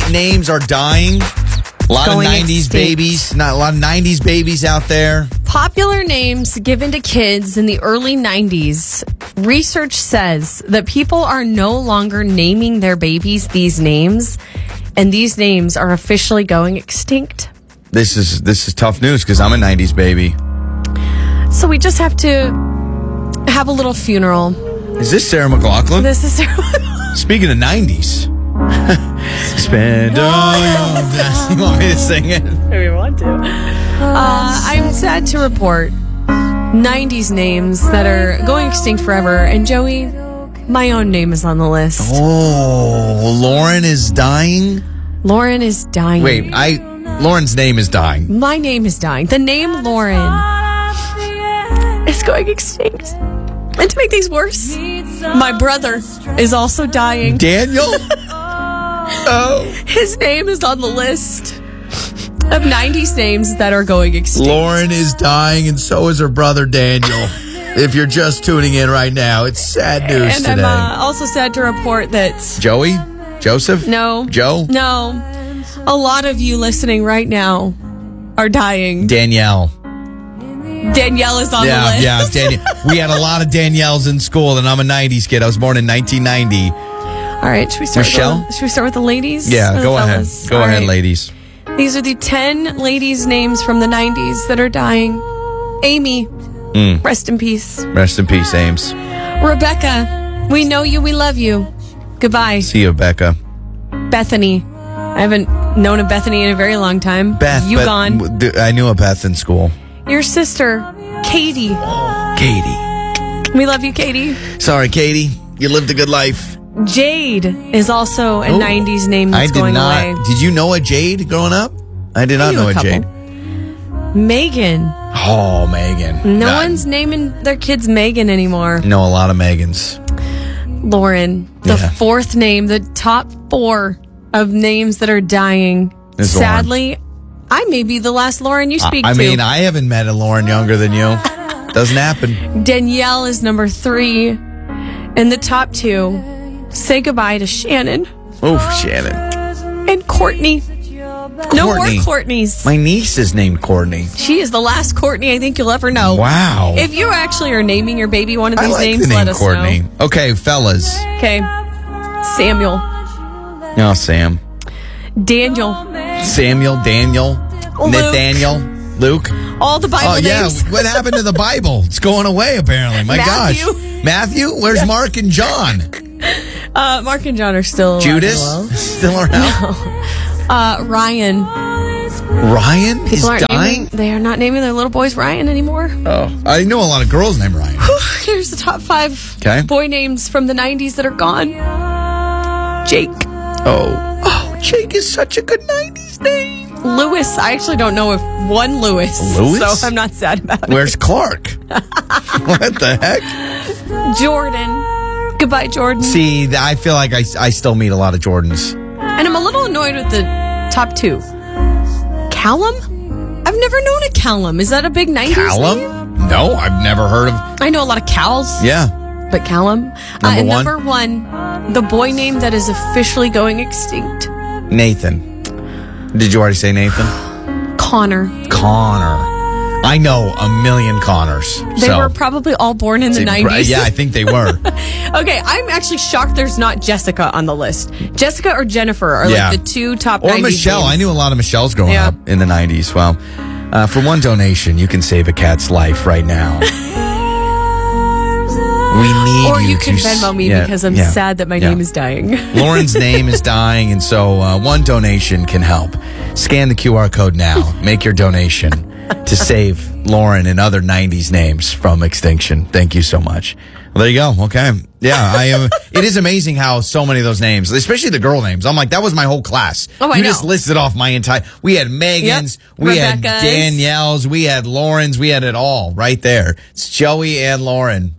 names are dying. A lot Going of 90s extinct. babies. Not a lot of 90s babies out there. Popular names given to kids in the early 90s. Research says that people are no longer naming their babies these names, and these names are officially going extinct. This is tough news because I'm a 90s baby. So we just have to have a little funeral. Is this Sarah McLachlan? This is Speaking of 90s. Spend all your days. You want me to sing it? we want to. I'm sad to report 90s names that are going extinct forever. And Joey, my own name is on the list. Oh, Lauren is dying? Lauren is dying. Wait, Lauren's name is dying. My name is dying. The name Lauren is going extinct. And to make things worse, my brother is also dying. Daniel? Oh. His name is on the list of 90s names that are going extinct. Lauren is dying, and so is her brother Daniel. If you're just tuning in right now, it's sad news And today. I'm also sad to report that... Joey? Joseph? No. Joe? No. A lot of you listening right now are dying. Danielle. Danielle is on the list. Yeah, Danielle. We had a lot of Danielles in school, and I'm a 90s kid. I was born in 1990. All right, should we start Michelle? Should we start with the ladies? Yeah, Or the go ahead. fellas? Go All ahead, right. ladies. These are the 10 ladies' names from the 90s that are dying. Amy, rest in peace. Rest in peace, Ames. Rebecca, we know you, we love you. Goodbye. See you, Becca. Bethany, I haven't known a Bethany in a very long time. Beth. You gone. I knew a Beth in school. Your sister, Katie. Katie. We love you, Katie. Sorry, Katie. You lived a good life. Jade is also a 90s name I that's did going not. away. Did you know a Jade growing up? I did not knew know a a couple. Jade. Megan. Oh, Megan. No one's naming their kids Megan anymore. Know a lot of Megans. Lauren, the Yeah. fourth name, the top 4 of names that are dying. Is Lauren. Sadly, I may be the last Lauren you speak I to. mean, I haven't met a Lauren younger than you. Doesn't happen. Danielle is number 3. And the top 2, say goodbye to Shannon Oh, Shannon. and Courtney. No more Courtney. Courtneys. My niece is named Courtney. She is the last Courtney I think you'll ever know. Wow. If you actually are naming your baby one of I these like names, the let name us Courtney. know. Okay, fellas. Okay. Samuel. Oh, Sam. Daniel. Samuel, Daniel, Luke. Nathaniel, Luke. All the Bible Oh, yeah. names. What happened to the Bible? It's going away, apparently. My Matthew. gosh. Matthew? Where's Mark and John? Mark and John are still alive Judas? as well. Still around? Ryan. Ryan is People aren't dying? they are not naming their little boys Ryan anymore. Oh, I know a lot of girls named Ryan. Here's the top 5 Okay. boy names from the 90s that are gone. Jake. Oh, Jake is such a good 90s name. Lewis. I actually don't know if one Lewis. Lewis? So I'm not sad about it. Where's Clark? What the heck? Jordan. Goodbye, Jordan. See, I feel like I still meet a lot of Jordans. And I'm a little annoyed with the top 2. Callum? I've never known a Callum. Is that a big 90s name? Callum? No, I've never heard of. I know a lot of Cals. Yeah. But Callum? Number and one? number 1, the boy name that is officially going extinct. Nathan. Did you already say Nathan? Connor. Connor. I know a million Connors. They were probably all born in the 90s. Yeah, I think they were. Okay, I'm actually shocked there's not Jessica on the list. Jessica or Jennifer are Yeah. like the 2 top Or 90s Michelle. names. I knew a lot of Michelles growing Yeah. up in the 90s. Well, for one donation, you can save a cat's life right now. We need Or you to can Venmo me because I'm sad that my name is dying. Lauren's name is dying, and so one donation can help. Scan the QR code now. Make your donation to save Lauren and other 90s names from extinction. Thank you so much. Well, there you go. Okay. Yeah, I am. It is amazing how so many of those names, especially the girl names, I'm like, that was my whole class. Oh, I You know. just listed off my entire. We had Megans, we had Rebecca's. Danielle's, we had Lauren's, we had it all right there. It's Joey and Lauren.